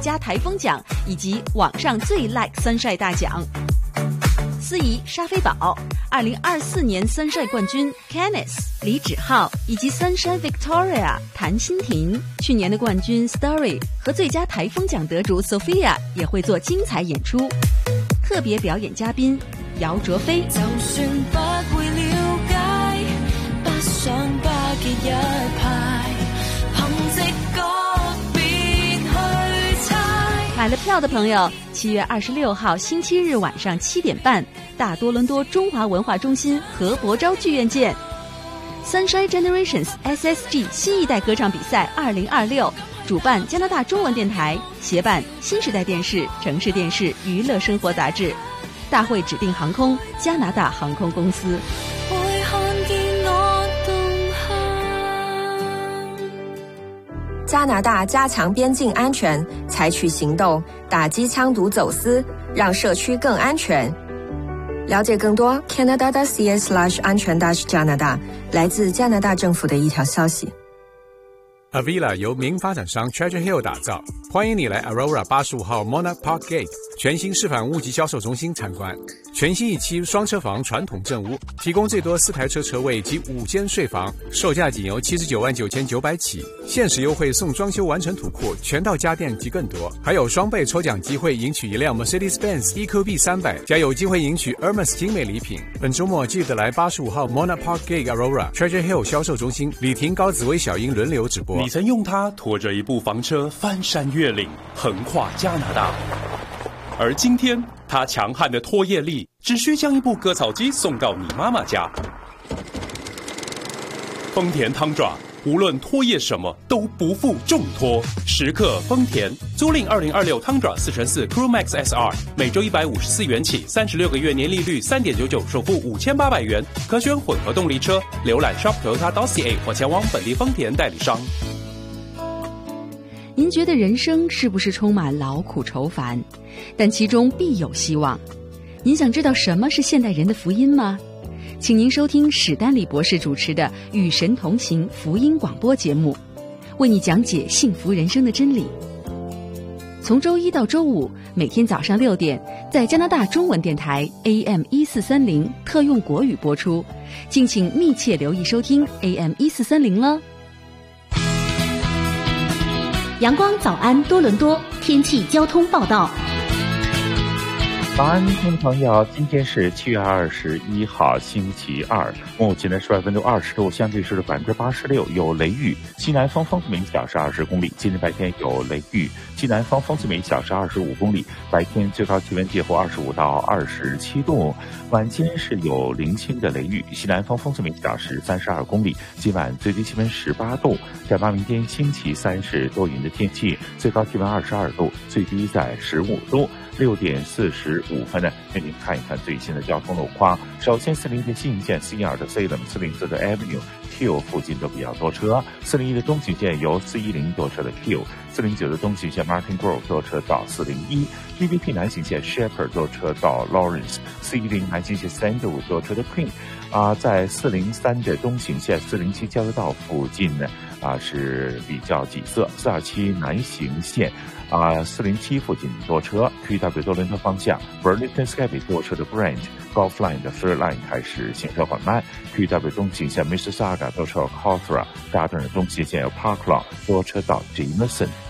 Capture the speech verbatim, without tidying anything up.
佳台风奖以及网上最 like Sunshine 大奖。司仪沙菲宝，二零二四年 Sunshine 冠军 Kenneth 李芷浩以及 Sunshine Victoria 谭欣婷，去年的冠军 Story 和最佳台风奖得主 Sophia 也会做精彩演出。特别表演嘉宾姚卓飞。 就算不會了解，不想不結一派，憑直覺別去猜。 買了票的朋友，七月二十六號星期日晚上七點半，大多倫多中華文化中心何伯昭劇院見。Sunshine Generations S S G 新一代歌唱比賽二零二六，主辦加拿大中文電台，協辦新時代電視、城市電視娛樂生活雜誌。大會指定航空加拿大航空公司。 會看見我動向。 加拿大加強邊境安全，採取行動打擊槍毒走私，讓社區更安全。了解更多 Canada.ca slash 安全 dash 加拿大，來自加拿大政府的一條消息。 Avila 由名發展商 Treasure Hill 打造，歡迎你來 Aurora 八十五號 Monarch Park Gate 全新示範物級銷售中心參觀。全新一期雙車房傳統正屋，提供最多四台車車位及五間睡房，售價僅由七十九萬九千九百起，限時優惠送裝修完成土庫、全套家電及更多，還有雙倍抽獎機會，贏取一輛 Mercedes-Benz EcoB 三百，加有機會贏取 Hermes 精美禮品。本週末記得來八十五號 Monarch Park Gate Aurora Treasure Hill 銷售中心，李婷、高紫薇、小英輪流直播。 你曾用它拖着一部房車翻山越嶺，橫跨加拿大。而今天，它強悍的拖曳力，只需將一部割草機送到你媽媽家。豐田湯爪，無論拖曳什麼都不負重拖。時刻豐田，租賃二零二六湯爪四乘四 Crewmax S R， 每周一百五十四元起，三十六個月年利率三點九九，首付五千八百元，可選混合動力車。瀏覽 shop toyota dot c a 或前往本地豐田代理商。 您覺得人生是不是充滿勞苦愁煩？但其中必有希望。您想知道什麼是現代人的福音嗎？請您收聽史丹利博士主持的《與神同行》福音廣播節目，為你講解幸福人生的真理。從周一到周五，每天早上六點，在加拿大中文電台 A M 一四三零特用國語播出，敬請密切留意收聽 A M 一四三零了。 陽光早安多倫多天氣交通報道。 早安，聽眾朋友，今天是七月二十一號星期二，目前的室外溫度二十度，相對濕度百分之八十六，有雷雨，西南風風速每小時二十公里。今日白天有雷雨，西南風風速每小時二十五公里，白天最高氣溫介乎二十五到二十七度，晚間是有零星的雷雨，西南風風速每小時三十二公里。今晚最低氣溫十八度，展望明天星期三是多雲的天氣，最高氣溫二十二度，最低在十五度。六點四十五分呢，給您看一看最新的交通路況。首先，四零一的新線 C 二的 Salem， 四零四的 Avenue Hill 附近都比較多車。四零一的中行線由四一零多車的 Hill， 四零九的東行線 Martin Grove 多車到四零一 ，D V P 南行線 Shepherd 多車到 Lawrence， 四一零南行線 Sandalwood 多車的 Queen。啊、呃，在四零三的東行線四零七交流道附近呢，啊、呃、是比較擠塞。四二七南行線啊四零七附近多車 ，Q W 多倫多方向 Burlington Skyway 多車的 Brand Golf Line 的 Third Line 開始行車緩慢 ，Q W 東行線 Mississauga 多車 Cawthra， 大頓的東行線有 Park Lawn 多車到 Jameson。